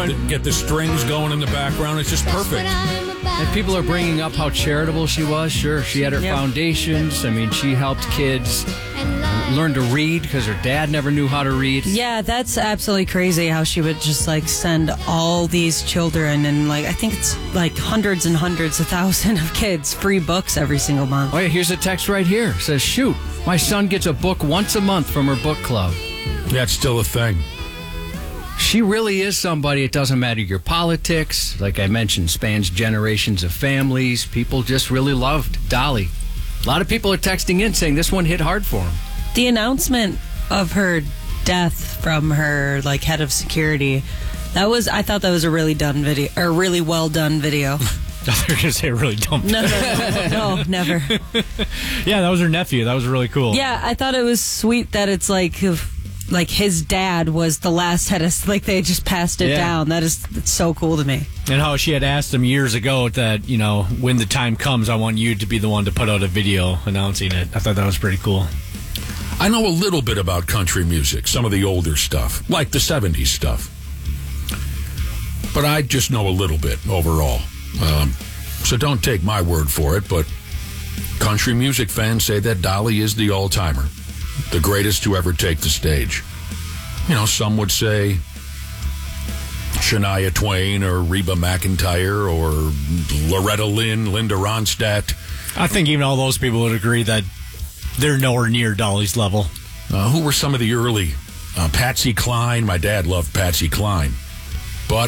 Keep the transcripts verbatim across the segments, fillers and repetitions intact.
get the, get the strings going in the background. It's just perfect. And people are bringing up how charitable she was. Sure, she had her Yep. foundations. I mean, she helped kids learn to read because her dad never knew how to read. Yeah, that's absolutely crazy how she would just like send all these children and like I think it's like hundreds and hundreds of thousands of kids free books every single month. Oh, yeah, here's a text right here. It says, shoot, my son gets a book once a month from her book club. That's still a thing. She really is somebody. It doesn't matter your politics. Like I mentioned, spans generations of families. People just really loved Dolly. A lot of people are texting in saying this one hit hard for them. The announcement of her death from her like head of security, that was I thought that was a really done video, or a really well done video. I thought you were going to say really dumb. No, no, no, no, never. Yeah, that was her nephew. That was really cool. Yeah, I thought it was sweet that it's like, like his dad was the last head of, like they just passed it Yeah. down. That is that's so cool to me. And how she had asked him years ago that, you know, when the time comes, I want you to be the one to put out a video announcing it. I thought that was pretty cool. I know a little bit about country music, some of the older stuff, like the seventies stuff. But I just know a little bit overall. Um, so don't take my word for it, but country music fans say that Dolly is the all-timer, the greatest to ever take the stage. You know, some would say Shania Twain or Reba McEntire or Loretta Lynn, Linda Ronstadt. I think even all those people would agree that they're nowhere near Dolly's level. Uh, who were some of the early? Uh, Patsy Cline. My dad loved Patsy Cline. But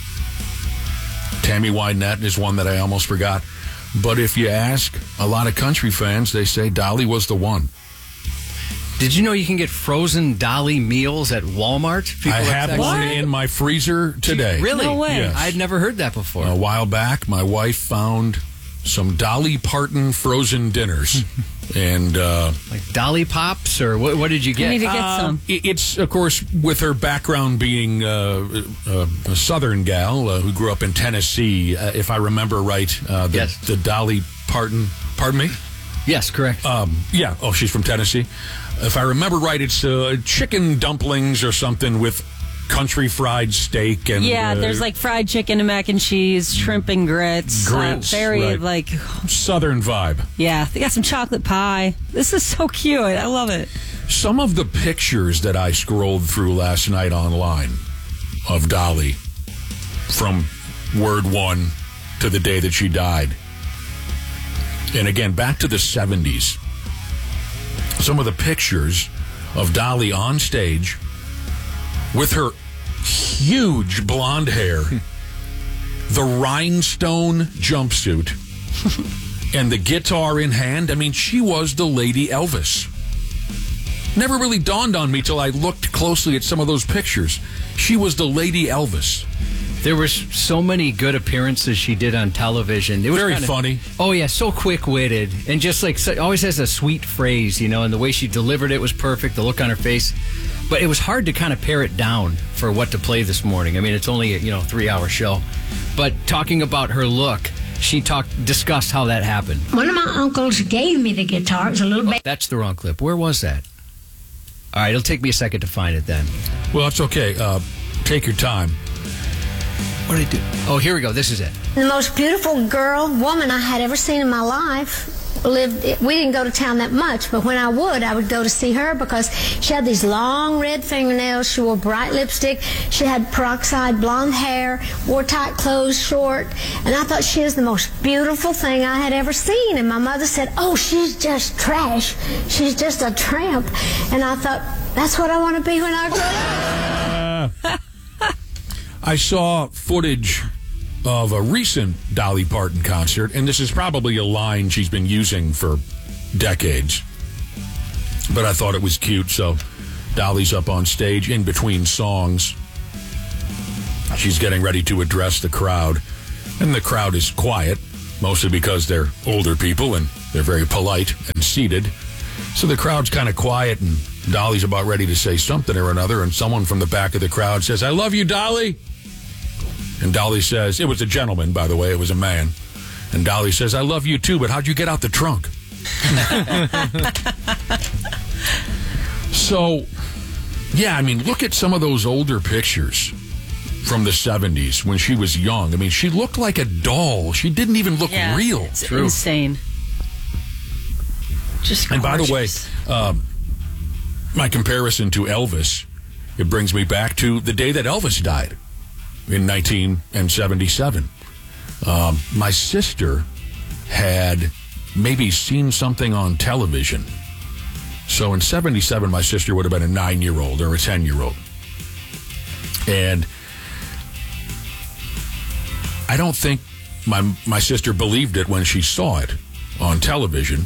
Tammy Wynette is one that I almost forgot. But if you ask a lot of country fans, they say Dolly was the one. Did you know you can get frozen Dolly meals at Walmart? People I are have texting- one in my freezer today. Really? No way. Yes. I'd never heard that before. A while back, my wife found some Dolly Parton frozen dinners. And uh, Like Dolly Pops, or what, what did you You get? need to get uh, some. it- it's, of course, with her background being uh, uh, a Southern gal uh, who grew up in Tennessee, uh, if I remember right, uh, the, Yes. the Dolly Parton, pardon me? Yes, correct. Um, yeah, oh, she's from Tennessee. If I remember right, it's uh, chicken dumplings or something with country fried steak and Yeah, uh, there's like fried chicken and mac and cheese, shrimp and grits. Grits, uh, very right. like, Southern vibe. yeah. They got some chocolate pie. This is so cute. I love it. Some of the pictures that I scrolled through last night online of Dolly from word one to the day that she died. And again, back to the seventies. Some of the pictures of Dolly on stage with her huge blonde hair, the rhinestone jumpsuit, and the guitar in hand. I mean, she was the Lady Elvis. Never really dawned on me till I looked closely at some of those pictures. She was the Lady Elvis. There were so many good appearances she did on television. It was Very kinda- funny. Oh, yeah, so quick-witted. And just like, so, always has a sweet phrase, you know, and the way she delivered it was perfect, the look on her face. But it was hard to kind of pare it down for what to play this morning. I mean, it's only a, you know, three-hour show. But talking about her look, she talked, discussed how that happened. One of my uncles gave me the guitar. It was a little bit. That's the wrong clip. Where was that? All right, it'll take me a second to find it then. Well, it's okay. Uh, take your time. What did I do? Oh, here we go. This is it. The most beautiful girl, woman I had ever seen in my life. Lived. We didn't go to town that much, but when I would, I would go to see her because she had these long red fingernails. She wore bright lipstick. She had peroxide blonde hair, wore tight clothes, short. And I thought she was the most beautiful thing I had ever seen. And my mother said, "Oh, she's just trash. She's just a tramp." And I thought, that's what I want to be when I grow up. I saw footage of a recent Dolly Parton concert, and this is probably a line she's been using for decades. But I thought it was cute, so Dolly's up on stage in between songs. She's getting ready to address the crowd, and the crowd is quiet, mostly because they're older people and they're very polite and seated. So the crowd's kind of quiet, and Dolly's about ready to say something or another, and someone from the back of the crowd says, "I love you, Dolly." And Dolly says, it was a gentleman, by the way, it was a man. And Dolly says, "I love you too, but how'd you get out the trunk?" So, yeah, I mean, look at some of those older pictures. from the seventies when she was young. I mean, she looked like a doll. She didn't even look Yeah, real. It's insane. Just And by the way, gorgeous. uh, my comparison to Elvis, it brings me back to the day that Elvis died in nineteen seventy-seven. Um, my sister had maybe seen something on television. So in seventy-seven, my sister would have been a nine-year-old or a ten-year-old. And I don't think my my sister believed it when she saw it on television.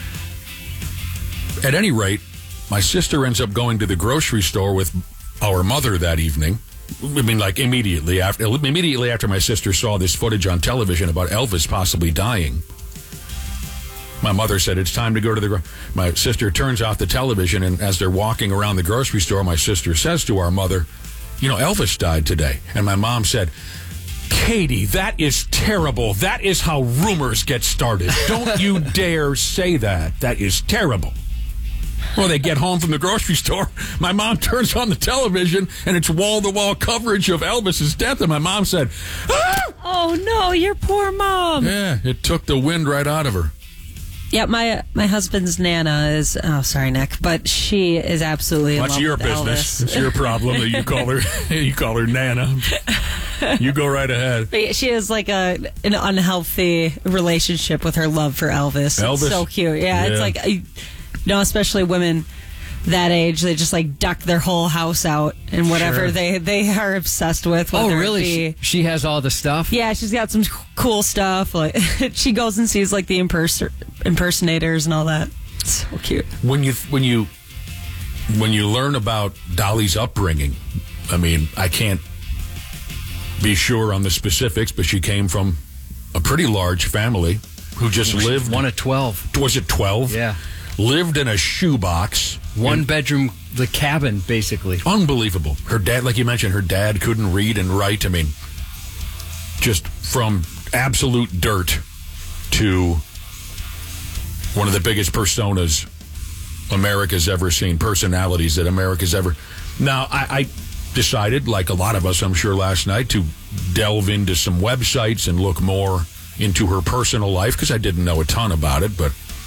At any rate, my sister ends up going to the grocery store with our mother that evening. I mean, like immediately after immediately after my sister saw this footage on television about Elvis possibly dying. My mother said, it's time to go to the... Gro-. My sister turns off the television, and as they're walking around the grocery store, my sister says to our mother, you know, Elvis died today. And my mom said, Katie, that is terrible. That is how rumors get started. Don't you dare say that. That is terrible. Well, they get home from the grocery store. My mom turns on the television, and it's wall-to-wall coverage of Elvis's death. And my mom said, ah! Oh, no, your poor mom. Yeah, it took the wind right out of her. Yeah, my my husband's Nana is, oh, sorry, Nick, but she is absolutely in That's love your with business. Elvis. It's your problem that you call her you call her Nana. You go right ahead. But she has like a an unhealthy relationship with her love for Elvis. Elvis? It's so cute. Yeah, Yeah. it's like, you know, especially women that age, they just like deck their whole house out and whatever Sure. they, they are obsessed with. Oh, whether it really? be- She, she has all the stuff? Yeah, she's got some cool stuff. Like she goes and sees like the imperson- impersonators and all that. It's so cute. When you when you when you learn about Dolly's upbringing, I mean, I can't be sure on the specifics, but she came from a pretty large family who just lived. One of twelve. Was it twelve? Yeah. Lived in a shoebox. One in- bedroom, the cabin, basically. Unbelievable. Her dad, like you mentioned, her dad couldn't read and write. I mean, just from absolute dirt to one of the biggest personas America's ever seen, personalities that America's ever... Now, I, I decided, like a lot of us, I'm sure, last night, to delve into some websites and look more into her personal life, because I didn't know a ton about it, but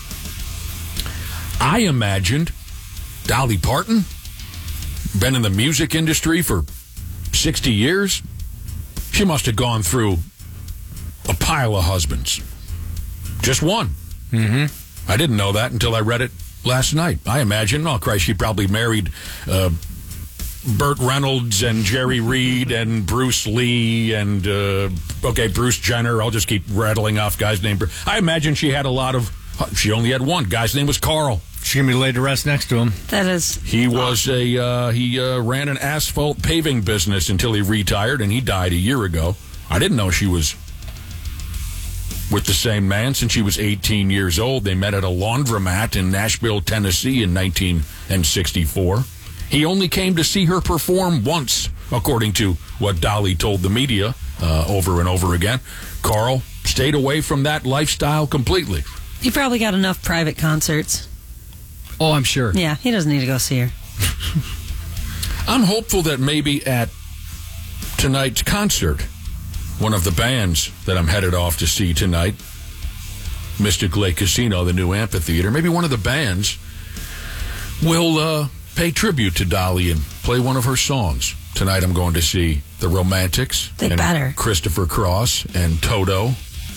I imagined Dolly Parton, been in the music industry for sixty years. She must have gone through a pile of husbands. Just one. Mm-hmm. I didn't know that until I read it last night. I imagine, oh, Christ, she probably married uh, Burt Reynolds and Jerry Reed and Bruce Lee and, uh, okay, Bruce Jenner. I'll just keep rattling off guys named Bruce. I imagine she had a lot of, she only had one. Guy's name was Carl. She's going to be laid to rest next to him. That is... He was a uh, he uh, ran an asphalt paving business until he retired, and he died a year ago. I didn't know she was with the same man since she was eighteen years old. They met at a laundromat in Nashville, Tennessee in nineteen sixty-four. He only came to see her perform once, according to what Dolly told the media uh, over and over again. Carl stayed away from that lifestyle completely. He probably got enough private concerts. Oh, I'm sure. Yeah, he doesn't need to go see her. I'm hopeful that maybe at tonight's concert, one of the bands that I'm headed off to see tonight, Mystic Lake Casino, the new amphitheater, maybe one of the bands will uh, pay tribute to Dolly and play one of her songs. Tonight I'm going to see the Romantics. They and better. Christopher Cross and Toto.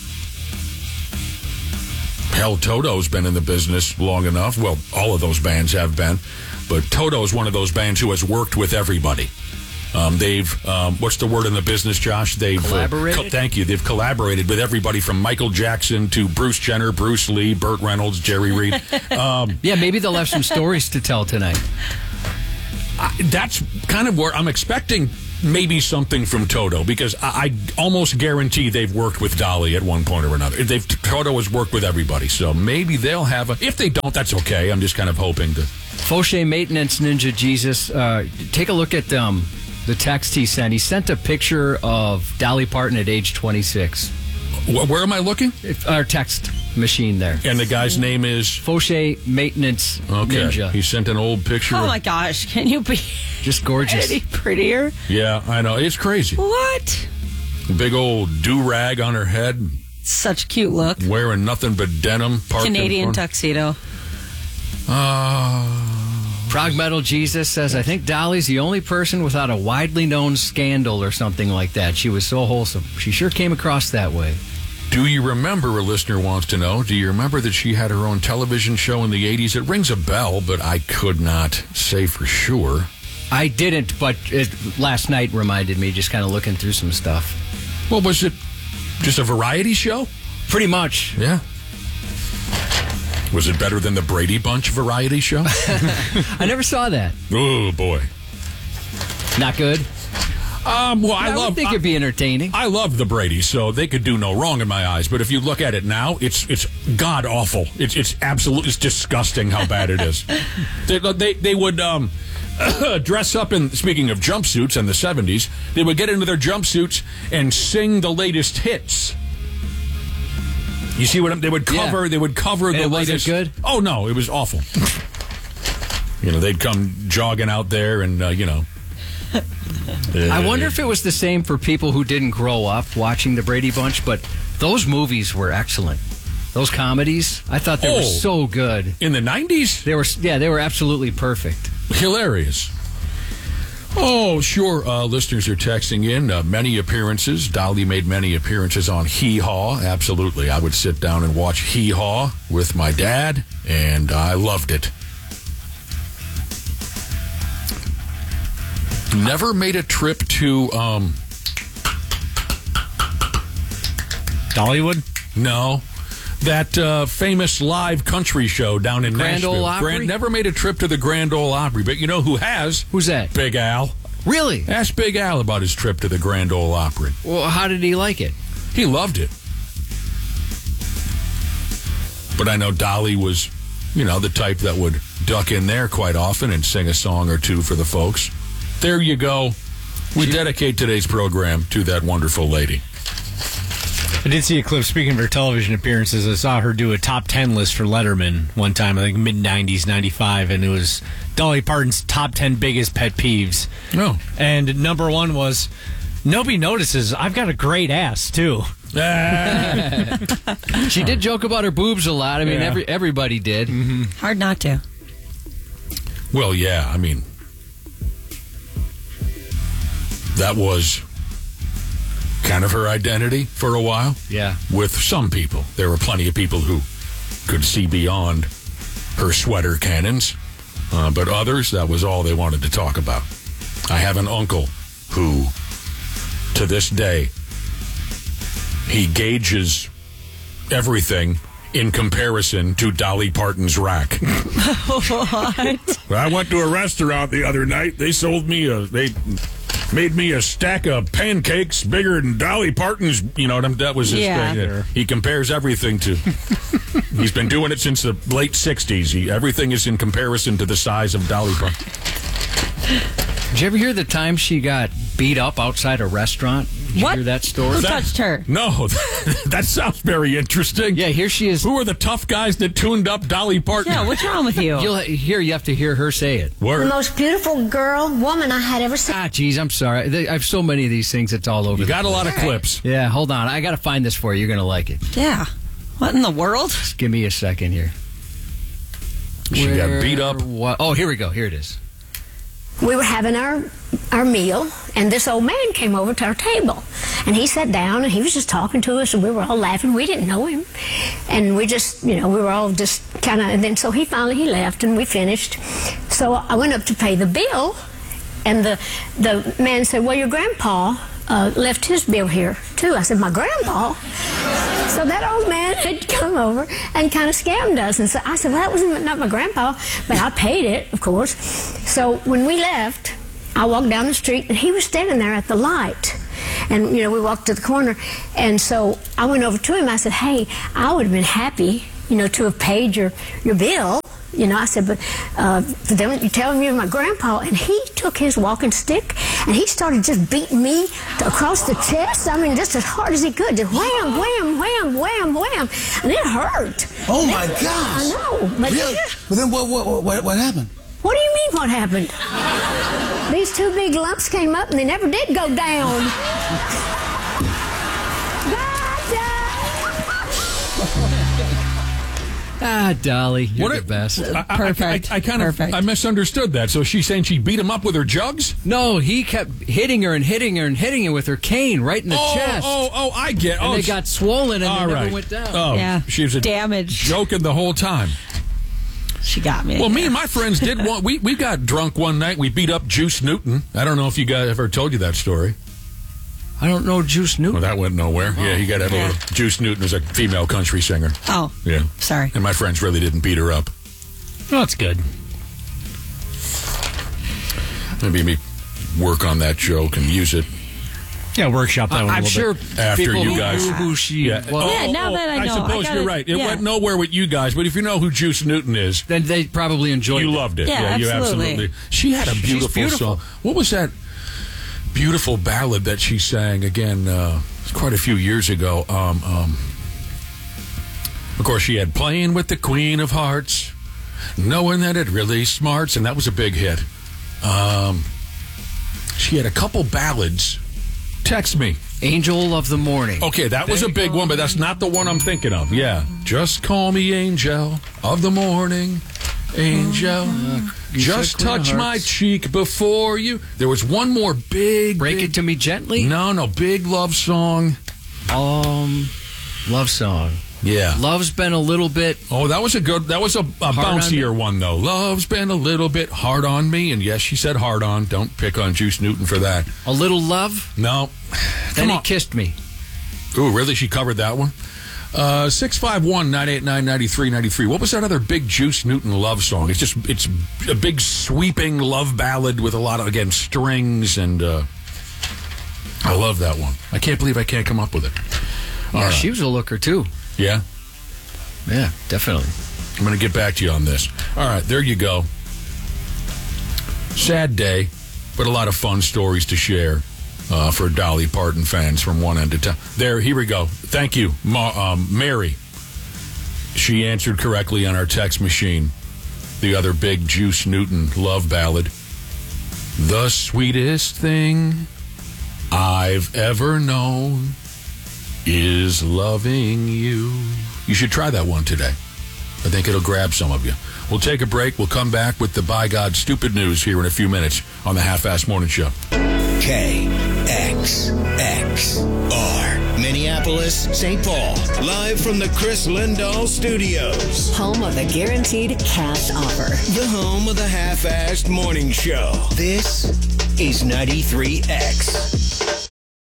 Hell, Toto's been in the business long enough. Well, all of those bands have been. But Toto is one of those bands who has worked with everybody. Um, they've, um, what's the word in the business, Josh? They've Collaborated? Uh, co- thank you. They've collaborated with everybody from Michael Jackson to Bruce Jenner, Bruce Lee, Burt Reynolds, Jerry Reed. Um, Yeah, maybe they'll have some stories to tell tonight. I, that's kind of where I'm expecting maybe something from Toto, because I, I almost guarantee they've worked with Dolly at one point or another. They've Toto has worked with everybody, so maybe they'll have a... If they don't, that's okay. I'm just kind of hoping to... Fauché Maintenance Ninja Jesus, uh, take a look at um, the text he sent. He sent a picture of Dolly Parton at age twenty-six. Wh- where am I looking? If, our text machine there. And the guy's name is... Fauché Maintenance Okay. Ninja. He sent an old picture Oh of... my gosh, can you be... Just gorgeous. Any prettier? Yeah, I know. It's crazy. What? Big old do-rag on her head, Such a cute look. wearing nothing but denim. parked in Canadian front. tuxedo. Uh, Prog Metal Jesus says, I think Dolly's the only person without a widely known scandal or something like that. She was so wholesome. She sure came across that way. do you remember, a listener wants to know, do you remember that she had her own television show in the eighties? It rings a bell, but I could not say for sure. I didn't, but it, last night reminded me, just kind of looking through some stuff. Well, was it just a variety show? Pretty much. Yeah. Was it better than the Brady Bunch variety show? I never saw that. Oh, boy. Not good? Um, well, I, I would love. think I, it'd be entertaining. I love the Bradys, so they could do no wrong in my eyes. But if you look at it now, it's it's god awful. It's it's absolutely it's disgusting how bad it is. they, they they would um, dress up in. Speaking of jumpsuits in the seventies, they would get into their jumpsuits and sing the latest hits. You see what I'm, they would cover? Yeah. They would cover the And was it latest. good? Oh no, it was awful. You know, they'd come jogging out there, and uh, you know. I wonder if it was the same for people who didn't grow up watching the Brady Bunch, but those movies were excellent. Those comedies, I thought they Oh. were so good. In the nineties? They were, yeah, they were absolutely perfect. Hilarious. Oh, sure. Uh, listeners are texting in. Uh, many appearances. Dolly made many appearances on Hee Haw. Absolutely. I would sit down and watch Hee Haw with my dad, and I loved it. Never made a trip to, um, Dollywood? no, that uh, famous live country show down in Grand Nashville. Ole Opry? Grand, never made a trip to the Grand Ole Opry, but you know who has? Who's that? Big Al. Really? Ask Big Al about his trip to the Grand Ole Opry. Well, how did he like it? He loved it. But I know Dolly was, you know, the type that would duck in there quite often and sing a song or two for the folks. There you go. We dedicate today's program to that wonderful lady. I did see a clip, speaking of her television appearances, I saw her do a top ten list for Letterman one time, I think mid-nineties, ninety-five, and it was Dolly Parton's top ten biggest pet peeves. No. And number one was, nobody notices, I've got a great ass, too. She did joke about her boobs a lot. I mean, Yeah. every everybody did. Mm-hmm. Hard not to. Well, yeah, I mean, that was kind of her identity for a while. Yeah. With some people. There were plenty of people who could see beyond her sweater cannons. Uh, but others, that was all they wanted to talk about. I have an uncle who, to this day, he gauges everything in comparison to Dolly Parton's rack. What? I went to a restaurant the other night. They sold me a... They made me a stack of pancakes bigger than Dolly Parton's. You know, that was his Yeah. thing. He compares everything to... He's been doing it since the late sixties. He, everything is in comparison to the size of Dolly Parton. Did you ever hear the time she got beat up outside a restaurant? Did you What? hear that story? Who That- touched her? No, that sounds very interesting. Yeah, here she is. Who are the tough guys that tuned up Dolly Parton? Yeah, what's wrong with you? You'll hear. You have to hear her say it. The Word. most beautiful girl, woman I had ever seen. Ah, geez, I'm sorry. They- I have so many of these things. It's all over. You the got a lot of clips. Yeah, hold on. I got to find this for you. You're going to like it. Yeah. What in the world? Just give me a second here. She got Where- beat up. What? Oh, here we go. Here it is. We were having our our meal, and this old man came over to our table, and he sat down, and he was just talking to us, and we were all laughing. We didn't know him, and we just, you know, we were all just kind of. And then so he finally he left, and we finished. So I went up to pay the bill, and the the man said, "Well, your grandpa uh, left his bill here too." I said, "My grandpa." So that old man had come over and kind of scammed us. And so I said, well, that was not my grandpa, but I paid it, of course. So when we left, I walked down the street, and he was standing there at the light. And, you know, we walked to the corner. And so I went over to him. I said, hey, I would have been happy, you know, to have paid your, your bill. You know, I said, but uh, then you tell me you're my grandpa. And he took his walking stick, and he started just beating me across the chest. I mean, just as hard as he could. Just wham, wham, wham, wham, wham. And it hurt. Oh, my gosh. I know. But Really? But then what, what, what, what happened? what do you mean what happened? these two big lumps came up and they never did go down. Ah, Dolly, you're What the it- best. I, I- Perfect. I, I kind of Perfect. I misunderstood that. So she's saying she beat him up with her jugs? No, he kept hitting her and hitting her and hitting her with her cane right in the oh, chest. oh, oh, I get. and oh, they she- got swollen and all they right. never went down. Oh, Yeah. she was a Damaged. joking the whole time. She got me. Well, me and my friends did one. We we got drunk one night. We beat up Juice Newton. I don't know if you guys ever told you that story. I don't know Juice Newton. Well, that went nowhere. Yeah, he got a Yeah. little. Juice Newton was a female country singer. Oh, Yeah. sorry. And my friends really didn't beat her up. Well, that's good. Maybe me work on that joke and use it Yeah, workshop that one a I'm little sure bit. after people you guys. knew who she Yeah. was. Yeah, now that I know, I I suppose gotta- you're right. It yeah. went nowhere with you guys, but if you know who Juice Newton is, Then they probably enjoyed you it. loved it. Yeah, you absolutely. absolutely. She had a She's beautiful, beautiful. song. What was that beautiful ballad that she sang again? Uh, quite a few years ago. Um, um, of course, she had "Playing with the Queen of Hearts," knowing that it really smarts, and that was a big hit. Um, she had a couple ballads. Text me. Angel of the Morning. Okay, that was a big one, but that's not the one I'm thinking of. Yeah. Just call me Angel of the Morning. Angel. you Just said Queen of touch my Hearts. cheek before you. There was one more big. Break big, It to Me Gently. No, no, big love song. Um, love song. Yeah. Love's been a little bit. Oh, that was a good. That was a, a on bouncier me. one though. Love's been a little bit hard on me, and yes, she said hard on. Don't pick on Juice Newton for that. A little love. No. Then Come he on. kissed me. Ooh, really? She covered that one? Uh, six five one, nine eight nine, nine three nine three. What was that other big Juice Newton love song? It's just, it's a big sweeping love ballad with a lot of, again, strings, and uh, I love that one. I can't believe I can't come up with it. All Yeah, right. she was a looker too. Yeah? Yeah, definitely. I'm going to get back to you on this. All right, there you go. Sad day, but a lot of fun stories to share uh, for Dolly Parton fans from one end to town. There, here we go. Thank you, Ma- um, Mary. She answered correctly on our text machine. The other big Juice Newton love ballad. The sweetest thing I've ever known is loving you. You should try that one today. I think it'll grab some of you. We'll take a break. We'll come back with the By God Stupid News here in a few minutes on the Half-Assed Morning Show. K X X R, Minneapolis, Saint Paul. Live from the Chris Lindahl Studios. Home of the guaranteed cash offer. The home of the Half-Assed Morning Show. This is ninety-three X.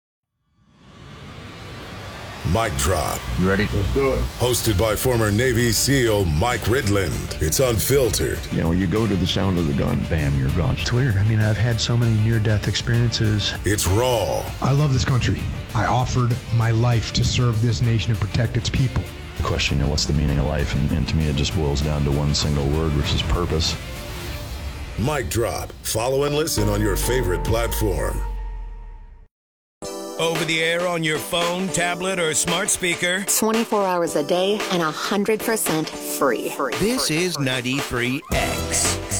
Mic Drop. You ready? Let's do it. Hosted by former Navy SEAL Mike Ridland. It's unfiltered. You know, you go to the sound of the gun, bam, you're gone. It's weird. I mean, I've had so many near-death experiences. It's raw. I love this country. I offered my life to serve this nation and protect its people. The question, you know, what's the meaning of life? And, and to me, it just boils down to one single word, which is purpose. Mic Drop. Follow and listen on your favorite platform. Over the air on your phone, tablet, or smart speaker. twenty-four hours a day and one hundred percent free. This is ninety-three X.